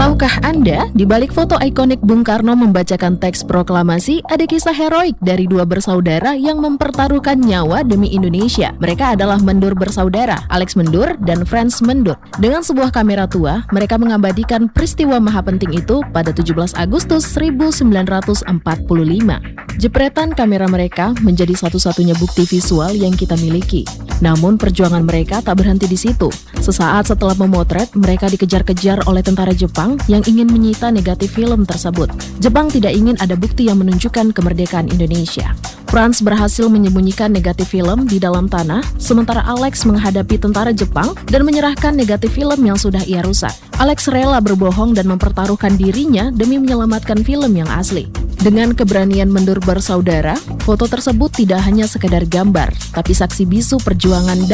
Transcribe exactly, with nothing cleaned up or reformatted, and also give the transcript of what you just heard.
Tahukah Anda, di balik foto ikonik Bung Karno membacakan teks proklamasi, ada kisah heroik dari dua bersaudara yang mempertaruhkan nyawa demi Indonesia. Mereka adalah Mendur bersaudara, Alex Mendur dan Frans Mendur. Dengan sebuah kamera tua, mereka mengabadikan peristiwa maha penting itu pada tujuh belas Agustus seribu sembilan ratus empat puluh lima. Jepretan kamera mereka menjadi satu-satunya bukti visual yang kita miliki. Namun perjuangan mereka tak berhenti di situ. Sesaat setelah memotret, mereka dikejar-kejar oleh tentara Jepang yang ingin menyita negatif film tersebut. Jepang tidak ingin ada bukti yang menunjukkan kemerdekaan Indonesia. Frans berhasil menyembunyikan negatif film di dalam tanah, sementara Alex menghadapi tentara Jepang dan menyerahkan negatif film yang sudah ia rusak. Alex rela berbohong dan mempertaruhkan dirinya demi menyelamatkan film yang asli. Dengan keberanian Mendur bersaudara, foto tersebut tidak hanya sekedar gambar, tapi saksi bisu perjuangan